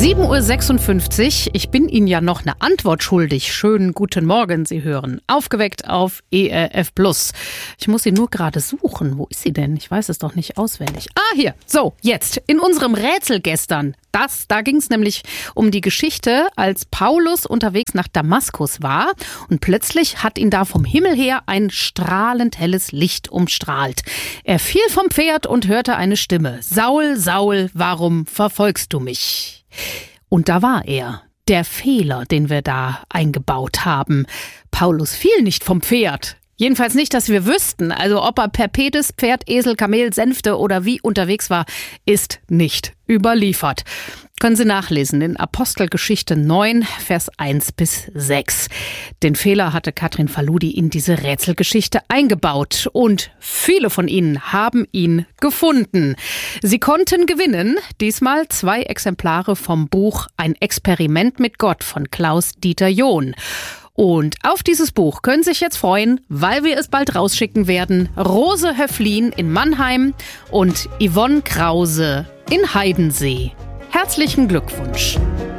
7:56 Uhr. Ich bin Ihnen ja noch eine Antwort schuldig. Schönen guten Morgen. Sie hören Aufgeweckt auf ERF Plus. Ich muss sie nur gerade suchen. Wo ist sie denn? Ich weiß es doch nicht auswendig. Hier. So, jetzt. In unserem Rätsel gestern. Da ging es nämlich um die Geschichte, als Paulus unterwegs nach Damaskus war und plötzlich hat ihn da vom Himmel her ein strahlend helles Licht umstrahlt. Er fiel vom Pferd und hörte eine Stimme. Saul, Saul, warum verfolgst du mich? Und da war er, der Fehler, den wir da eingebaut haben. Paulus fiel nicht vom Pferd. Jedenfalls nicht, dass wir wüssten. Also ob er per Pedis, Pferd, Esel, Kamel, Sänfte oder wie unterwegs war, ist nicht überliefert. Können Sie nachlesen in Apostelgeschichte 9, Vers 1-6. Den Fehler hatte Katrin Faludi in diese Rätselgeschichte eingebaut und viele von Ihnen haben ihn gefunden. Sie konnten gewinnen, diesmal 2 Exemplare vom Buch Ein Experiment mit Gott von Klaus-Dieter John. Und auf dieses Buch können Sie sich jetzt freuen, weil wir es bald rausschicken werden. Rose Höflin in Mannheim und Yvonne Krause in Heidensee. Herzlichen Glückwunsch!